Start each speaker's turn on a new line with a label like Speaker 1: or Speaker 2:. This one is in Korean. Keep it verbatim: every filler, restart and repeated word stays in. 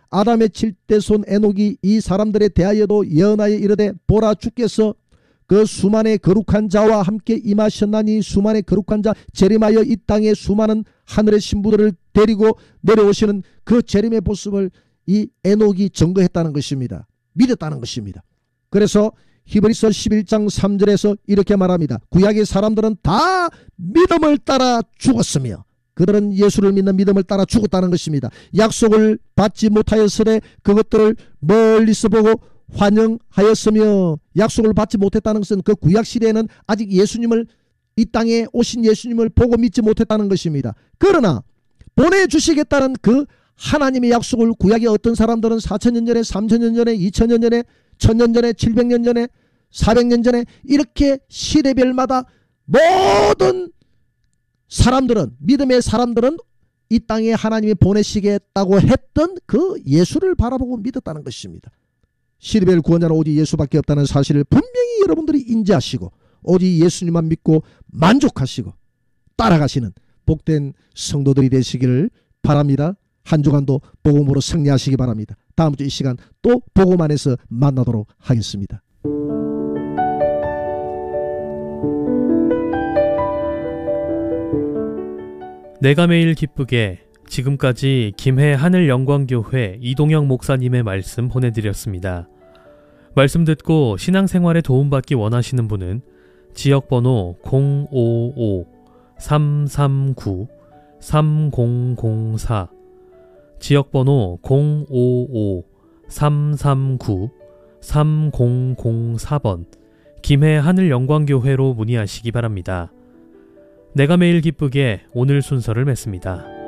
Speaker 1: 아담의 칠대손 에녹이 이 사람들에 대하여도 예언하여 이르되 보라 주께서 그 수만의 거룩한 자와 함께 임하셨나니 수만의 거룩한 자 재림하여 이 땅에 수많은 하늘의 신부들을 데리고 내려오시는 그 재림의 모습을 이 에녹이 증거했다는 것입니다. 믿었다는 것입니다. 그래서 히브리서 십일 장 삼 절에서 이렇게 말합니다. 구약의 사람들은 다 믿음을 따라 죽었으며 그들은 예수를 믿는 믿음을 따라 죽었다는 것입니다. 약속을 받지 못하였으되 그것들을 멀리서 보고 환영하였으며 약속을 받지 못했다는 것은 그 구약 시대에는 아직 예수님을 이 땅에 오신 예수님을 보고 믿지 못했다는 것입니다. 그러나 보내주시겠다는 그 하나님의 약속을 구약의 어떤 사람들은 사천 년 전에 삼천 년 전에 이천 년 전에 천 년 전에 칠백 년 전에 사백 년 전에 이렇게 시대별마다 모든 사람들은 믿음의 사람들은 이 땅에 하나님이 보내시겠다고 했던 그 예수를 바라보고 믿었다는 것입니다. 시대별 구원자는 오직 예수밖에 없다는 사실을 분명히 여러분들이 인지하시고 오직 예수님만 믿고 만족하시고 따라가시는 복된 성도들이 되시기를 바랍니다. 한 주간도 복음으로 승리하시기 바랍니다. 다음 주 이 시간 또 복음 안에서 만나도록 하겠습니다.
Speaker 2: 내가 매일 기쁘게 지금까지 김해 하늘영광교회 이동영 목사님의 말씀 보내드렸습니다. 말씀 듣고 신앙생활에 도움받기 원하시는 분은 지역번호 공오오 삼삼구 삼공공사 지역번호 공오오 삼삼구 삼공공사 번 김해 하늘영광교회로 문의하시기 바랍니다. 내가 매일 기쁘게 오늘 순서를 맺습니다.